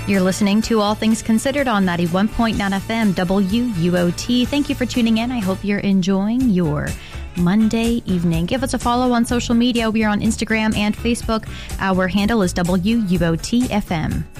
You're listening to All Things Considered on 91.9 FM WUOT. Thank you for tuning in. I hope you're enjoying your Monday evening. Give us a follow on social media. We are on Instagram and Facebook. Our handle is WUOT FM.